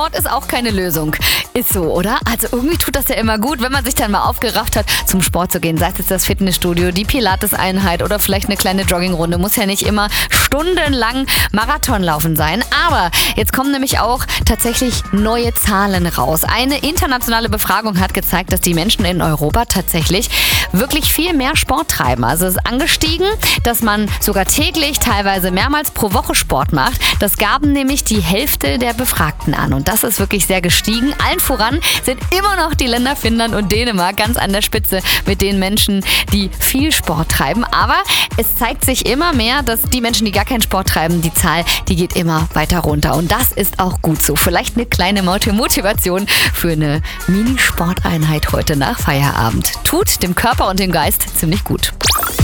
Sport ist auch keine Lösung. Ist so, oder? Also irgendwie tut das ja immer gut, wenn man sich dann mal aufgerafft hat, zum Sport zu gehen. Sei es jetzt das Fitnessstudio, die Pilates-Einheit oder vielleicht eine kleine Joggingrunde. Muss ja nicht immer stundenlang Marathon laufen sein. Aber jetzt kommen nämlich auch tatsächlich neue Zahlen raus. Eine internationale Befragung hat gezeigt, dass die Menschen in Europa tatsächlich wirklich viel mehr Sport treiben. Also es ist angestiegen, dass man sogar täglich, teilweise mehrmals pro Woche Sport macht. Das gaben nämlich die Hälfte der Befragten an. Und das ist wirklich sehr gestiegen. Allen voran sind immer noch die Länder Finnland und Dänemark ganz an der Spitze mit den Menschen, die viel Sport treiben. Aber es zeigt sich immer mehr, dass die Menschen, die gar keinen Sport treiben, die Zahl, die geht immer weiter runter. Und das ist auch gut so. Vielleicht eine kleine Motivation für eine Mini-Sporteinheit heute nach Feierabend. Tut dem Körper und dem Geist ziemlich gut.